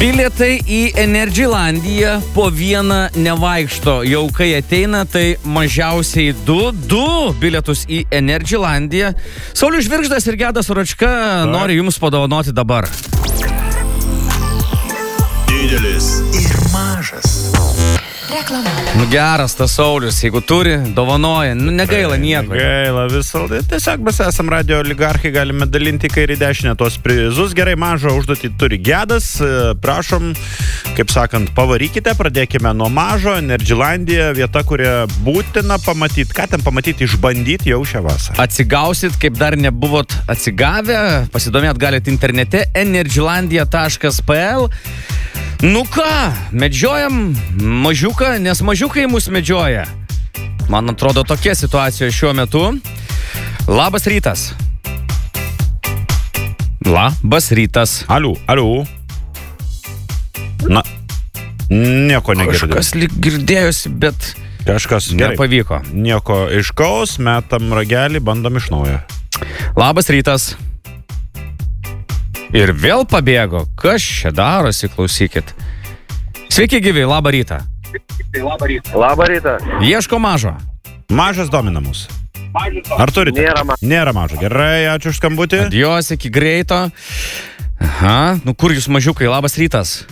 Bilietai į Energylandiją po vieną nevaikšto. Jau kai ateina, tai mažiausiai du bilietus į Energylandiją. Saulius Žvirgždas ir Gedas Račka nori jums padovanoti dabar. Didelis ir mažas. Reklama. Geras tas Saulius, jeigu turi, dovanoja, negaila nieko. Gaila visą. Tiesiog mes esam radio oligarchai, galime dalinti kairį dešinę tos prizus. Gerai, mažą užduotį turi Gedas. Prašom, kaip sakant, pavarykite, pradėkime nuo mažo. Energylandija, vieta, kurią būtina pamatyti. Ką ten pamatyti, išbandyti jau šią vasarą. Atsigausit, kaip dar nebuvot atsigavę, pasidomėt galite internete energylandia.pl. Nu ką, medžiojam mažiuką, nes mažiukai mus medžioja. Man atrodo, tokia situacija šiuo metu. Labas rytas. Labas rytas. Aliu. Na, nieko negirdėjau. Kažkas lyg girdėjusi, bet Kažkas gerai. nepavyko. Nieko aiškaus, metam ragelį, bandom iš naujo. Labas rytas. Ir vėl pabėgo. Kas čia darosi, klausykit. Sveiki gyvi, labą rytą. Labą rytą. Ieško mažo. Mažas domina mus. Ar turite? Nėra mažo. Gerai, ačiū už skambutį. Adios, iki greito. Aha, nu kur jūs mažiukai, labas rytas.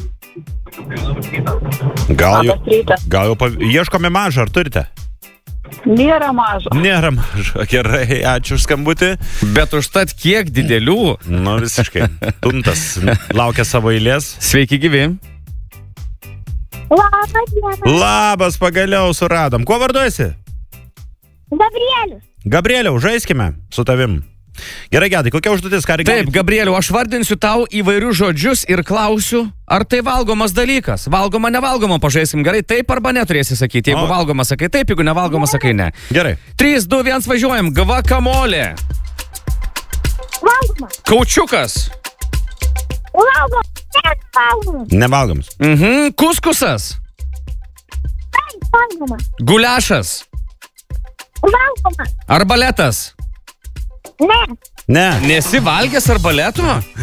Gal jau ieškome mažo, ar turite? Nėra mažo. Nėra mažo. Gerai, ačiū už skambutį. Bet užtat kiek didelių. Nu, visiškai. Tuntas laukia savo eilės. Sveiki gyvi. Labą dieną. Labas, pagaliau suradom. Kuo vardu esi? Gabrielius. Gabrieliau, žaiskime su tavim. Gerai, Gedai, kokia užduotis, ką reikia? Taip, Gabrieliau, aš vardinsiu tau įvairius žodžius ir klausiu, ar tai valgomas dalykas. Valgoma, nevalgoma, pažaisim. Gerai, taip arba neturėsi sakyti. Jeigu valgoma, sakai taip, jeigu nevalgoma, sakai ne. Gerai. 3, 2, 1, važiuojam. Gvakamolė. Valgoma. Kaučiukas. Valgoma. Valgoma. Nevalgomas. Kuskusas. Valgoma. Guliašas. Valgoma. Arbaletas. Ne. Nesi valgęs arbaletų?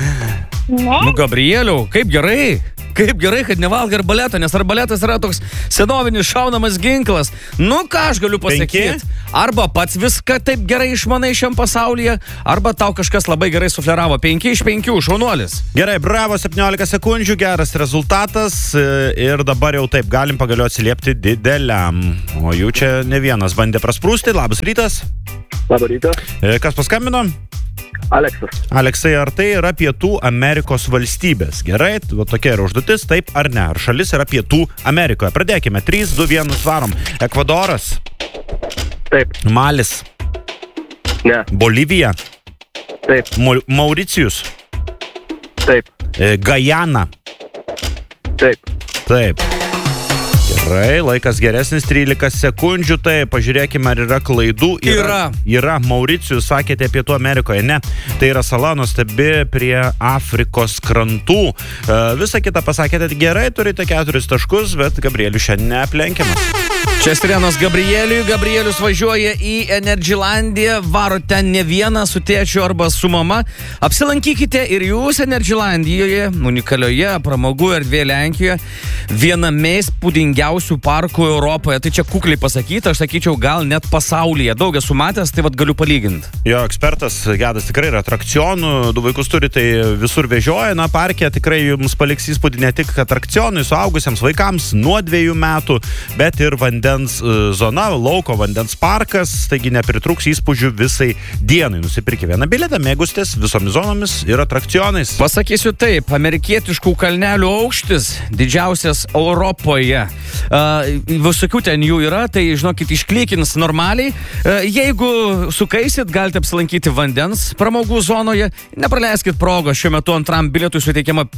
Ne. Nu, Gabrieliau, kaip gerai, kad nevalgai arbaletą, nes arbaletas yra toks senovinis šaunamas ginklas. Nu, ką aš galiu pasakyti? Arba pats viską taip gerai išmanai šiam pasaulyje, arba tau kažkas labai gerai sufleravo. 5 iš 5, šaunuolis. Gerai, bravo, 17 sekundžių, geras rezultatas ir dabar jau taip galim pagaliau atsiliepti dideliam. O jų čia ne vienas bandė prasprūsti. Labas rytas. Labą rytą. Kas paskambino? Aleksas. Aleksai, ar tai yra Pietų Amerikos valstybės? Gerai, tokia yra užduotis, taip ar ne? Ar šalis yra Pietų Amerikoje? Pradėkime, 3, 2, 1, varom. Ekvadoras. Taip. Malis. Ne. Bolivija. Taip. Mauricijus. Taip. Gajana. Taip. Taip. Gerai, laikas geresnis, 13 sekundžių, tai pažiūrėkime, ar yra klaidų. Yra. Mauricijus, sakėte, Pietų Amerikoje. Ne, tai yra sala nuostabi prie Afrikos krantų. Visą kitą pasakėte gerai, turite 4 taškus, bet Gabrielius šiandien neaplenkiamas. Čia sirenos Gabrielius važiuoja į Energylandiją, varo ten ne vieną su tėčiu arba su mama. Apsilankykite ir jūs Energylandijoje, unikalioje pramogų erdvėje Lenkijoje, viename įspūdingiausių parkų Europoje. Tai čia kukliai pasakyta, aš sakyčiau, gal net pasaulyje. Daug esu matęs, tai vat galiu palyginti. Jo, ekspertas Gedas tikrai yra atrakcionų, 2 vaikus turi, tai visur vežioja. Na, parke tikrai jums paliks įspūdį ne tik atrakcionui, suaugusiems vaikams nuo 2 metų, bet ir vandens zona, lauko vandens parkas, taigi nepritrūks įspūdžių visai dienai. Nusipirkite vieną bilietą, mėgustės visomis zonomis ir atrakcionais. Pasakysiu taip, amerikietiškų kalnelių aukštis didžiausias Europoje. Visokių ten jų yra, tai žinokit, išklikins normaliai. Jeigu sukaisit, galite apsilankyti vandens pramogų zonoje. Nepraleiskit progos, šiuo metu antram bilietui suteikiama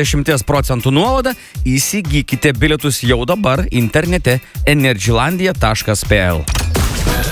50% nuolaida. Įsigykite bilietus jau dabar internete energylandia.pl.